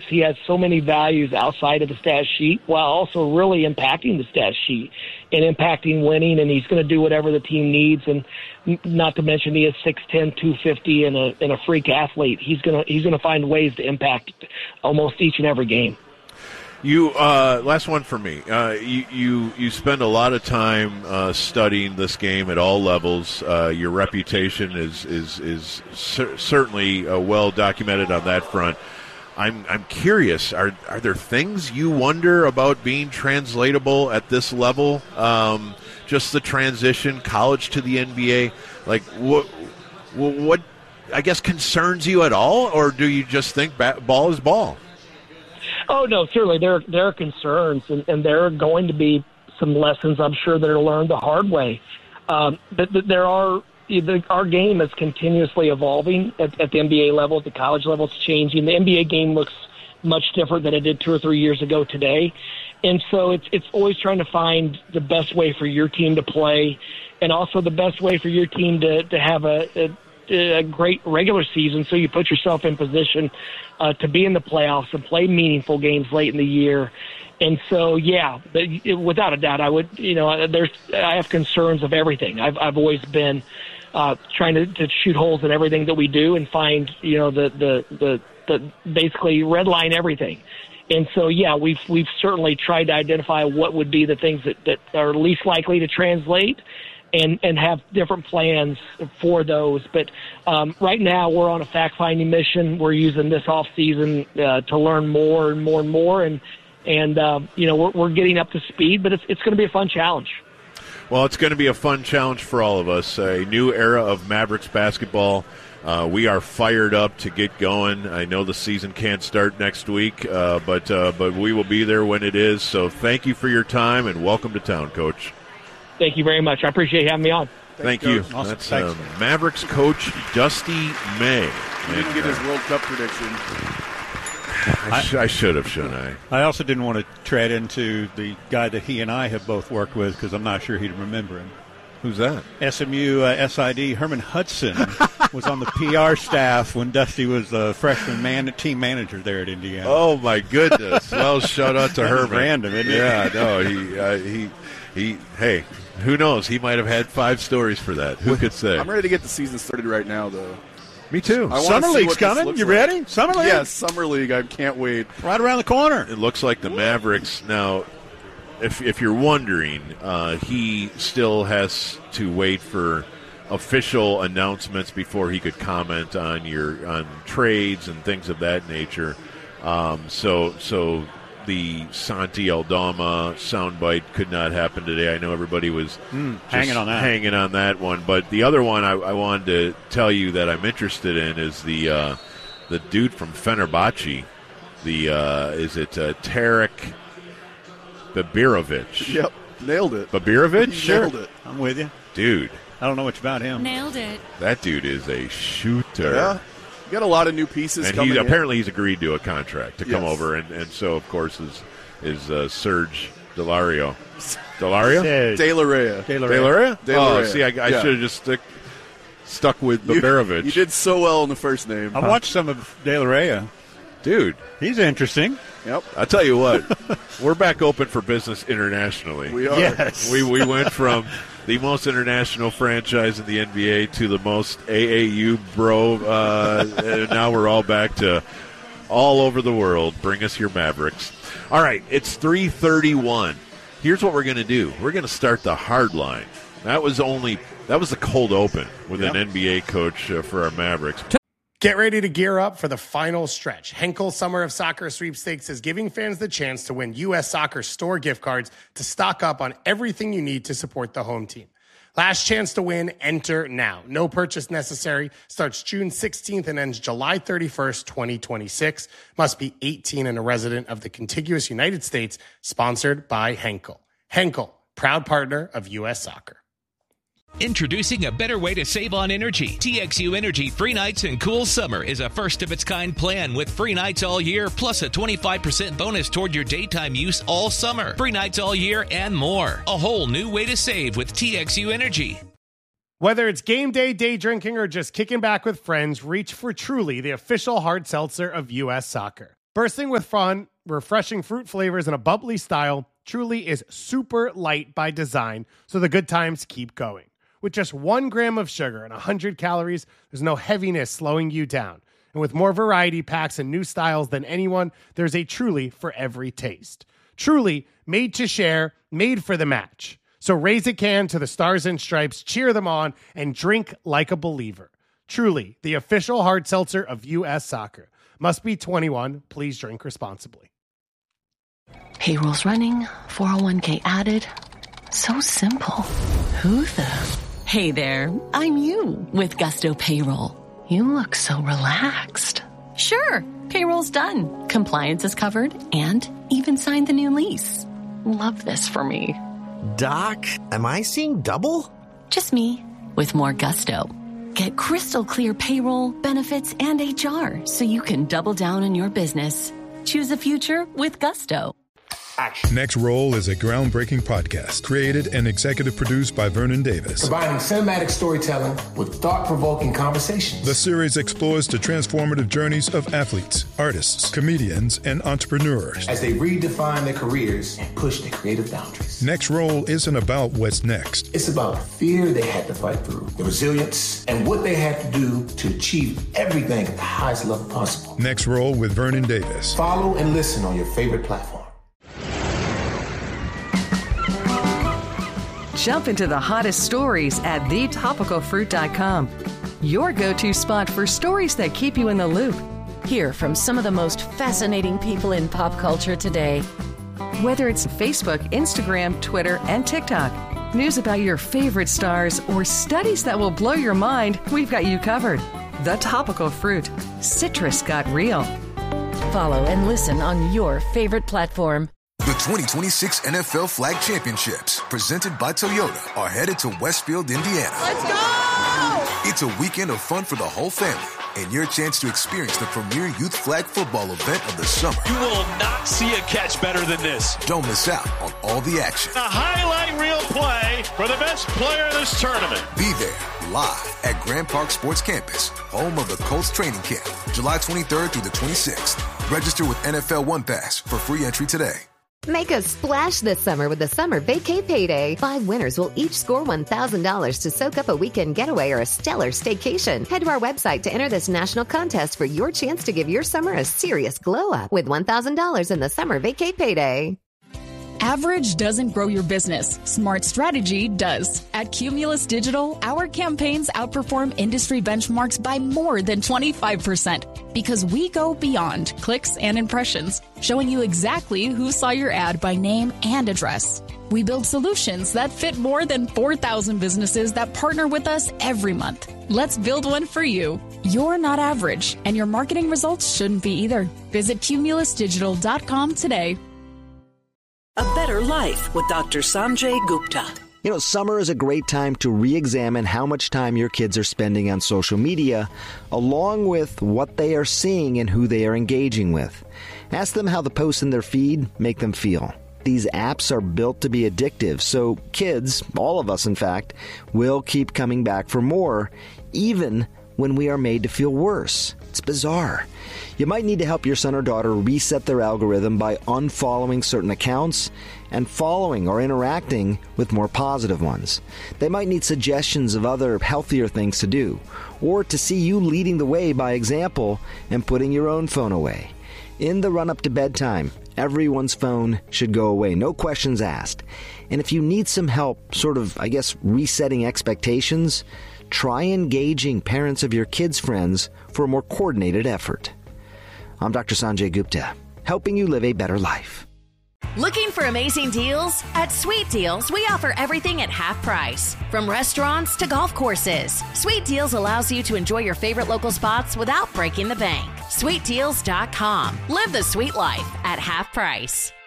He has so many values outside of the stat sheet while also really impacting the stat sheet and impacting winning, and he's going to do whatever the team needs. And not to mention he is 6'10", 250, and a freak athlete. He's gonna find ways to impact almost each and every game. You last one for me. You spend a lot of time studying this game at all levels. Your reputation is certainly well documented on that front. I'm curious. Are there things you wonder about being translatable at this level? Just the transition, college to the NBA. Like what I guess concerns you at all, or do you just think ball is ball? Oh, no, certainly there are concerns, and there are going to be some lessons, I'm sure, that are learned the hard way. But our game is continuously evolving at the NBA level, at the college level. It's changing. The NBA game looks much different than it did 2 or 3 years ago today. And so it's always trying to find the best way for your team to play, and also the best way for your team to have a great regular season, so you put yourself in position to be in the playoffs and play meaningful games late in the year. And so, without a doubt, I have concerns of everything. I've always been trying to shoot holes in everything that we do and find, the basically red line everything. And so, we've certainly tried to identify what would be the things that are least likely to translate, and have different plans for those. But right now we're on a fact-finding mission. We're using this off-season to learn more and more and more, and we're getting up to speed, but it's going to be a fun challenge. Well, it's going to be a fun challenge for all of us, a new era of Mavericks basketball. We are fired up to get going. I know the season can't start next week, but we will be there when it is. So thank you for your time, and welcome to town, Coach. Thank you very much. I appreciate you having me on. Thank you. Awesome. That's Mavericks coach Dusty May. He didn't get his World Cup prediction. I should have, shouldn't I? I also didn't want to tread into the guy that he and I have both worked with because I'm not sure he'd remember him. Who's that? SMU SID Herman Hudson was on the PR staff when Dusty was the freshman team manager there at Indiana. Oh, my goodness. Well, shout out to Herman. Random, isn't it? Yeah, no, hey, who knows? He might have had 5 stories for that. Who could say? I'm ready to get the season started right now, though. Me too. Summer League's coming. You ready? Summer League? Yes, Summer League. I can't wait. Right around the corner. It looks like the Mavericks now. If you're wondering, he still has to wait for official announcements before he could comment on trades and things of that nature. So the Santi Aldama soundbite could not happen today. I know everybody was hanging on that one, but the other one I wanted to tell you that I'm interested in is the dude from Fenerbahce. Is it Tarek Babirovic? Yep, nailed it. Babirovic? Nailed it. I'm with you. Dude. I don't know much about him. Nailed it. That dude is a shooter. Yeah. You got a lot of new pieces and coming in. Apparently he's agreed to a contract to come over, and so, of course, is Serge Delario. Delario? De La Reyes. De La Reyes? Oh, see, I should have just stuck with Babirovic. You did so well in the first name. I watched some of De La Reyes. Dude. He's interesting. Yep. I'll tell you what, we're back open for business internationally. We are. Yes. We went from the most international franchise in the NBA to the most AAU bro. And now we're all back to all over the world. Bring us your Mavericks. All right, it's 3:31. Here's what we're going to do. We're going to start the hard line. That was the cold open with an NBA coach for our Mavericks. Get ready to gear up for the final stretch. Henkel Summer of Soccer Sweepstakes is giving fans the chance to win U.S. Soccer store gift cards to stock up on everything you need to support the home team. Last chance to win, enter now. No purchase necessary. Starts June 16th and ends July 31st, 2026. Must be 18 and a resident of the contiguous United States. Sponsored by Henkel. Henkel, proud partner of U.S. Soccer. Introducing a better way to save on energy. TXU Energy Free Nights and Cool Summer is a first-of-its-kind plan with free nights all year, plus a 25% bonus toward your daytime use all summer. Free nights all year and more. A whole new way to save with TXU Energy. Whether it's game day, day drinking, or just kicking back with friends, reach for Truly, the official hard seltzer of U.S. Soccer. Bursting with fun, refreshing fruit flavors, and a bubbly style, Truly is super light by design, so the good times keep going. With just 1 gram of sugar and 100 calories, there's no heaviness slowing you down. And with more variety packs and new styles than anyone, there's a Truly for every taste. Truly, made to share, made for the match. So raise a can to the Stars and Stripes, cheer them on, and drink like a believer. Truly, the official hard seltzer of U.S. Soccer. Must be 21. Please drink responsibly. Payroll's running, 401k added. So simple. Who the? Hey there, I'm you with Gusto Payroll. You look so relaxed. Sure, payroll's done. Compliance is covered and even signed the new lease. Love this for me. Doc, am I seeing double? Just me with more gusto. Get crystal clear payroll, benefits, and HR so you can double down on your business. Choose a future with Gusto. Next Roll is a groundbreaking podcast created and executive produced by Vernon Davis. Combining cinematic storytelling with thought-provoking conversations. The series explores the transformative journeys of athletes, artists, comedians, and entrepreneurs as they redefine their careers and push their creative boundaries. Next Roll isn't about what's next. It's about the fear they had to fight through, the resilience, and what they had to do to achieve everything at the highest level possible. Next Roll with Vernon Davis. Follow and listen on your favorite platform. Jump into the hottest stories at thetopicalfruit.com. Your go-to spot for stories that keep you in the loop. Hear from some of the most fascinating people in pop culture today. Whether it's Facebook, Instagram, Twitter, and TikTok, news about your favorite stars, or studies that will blow your mind, we've got you covered. The Topical Fruit. Citrus got real. Follow and listen on your favorite platform. The 2026 NFL Flag Championships, presented by Toyota, are headed to Westfield, Indiana. Let's go! It's a weekend of fun for the whole family and your chance to experience the premier youth flag football event of the summer. You will not see a catch better than this. Don't miss out on all the action. A highlight reel play for the best player in this tournament. Be there live at Grand Park Sports Campus, home of the Colts training camp, July 23rd through the 26th. Register with NFL One Pass for free entry today. Make a splash this summer with the Summer Vacay Payday. 5 winners will each score $1,000 to soak up a weekend getaway or a stellar staycation. Head to our website to enter this national contest for your chance to give your summer a serious glow up with $1,000 in the Summer Vacay Payday. Average doesn't grow your business. Smart strategy does. At Cumulus Digital, our campaigns outperform industry benchmarks by more than 25% because we go beyond clicks and impressions, showing you exactly who saw your ad by name and address. We build solutions that fit more than 4,000 businesses that partner with us every month. Let's build one for you. You're not average, and your marketing results shouldn't be either. Visit cumulusdigital.com today. A Better Life with Dr. Sanjay Gupta. You know, summer is a great time to re-examine how much time your kids are spending on social media, along with what they are seeing and who they are engaging with. Ask them how the posts in their feed make them feel. These apps are built to be addictive, so kids, all of us in fact, will keep coming back for more, even when we are made to feel worse. It's bizarre. You might need to help your son or daughter reset their algorithm by unfollowing certain accounts and following or interacting with more positive ones. They might need suggestions of other healthier things to do, or to see you leading the way by example and putting your own phone away. In the run-up to bedtime, everyone's phone should go away, no questions asked. And if you need some help resetting expectations, try engaging parents of your kids' friends for a more coordinated effort. I'm Dr. Sanjay Gupta, helping you live a better life. Looking for amazing deals? At Sweet Deals, we offer everything at half price, from restaurants to golf courses. Sweet Deals allows you to enjoy your favorite local spots without breaking the bank. SweetDeals.com. Live the sweet life at half price.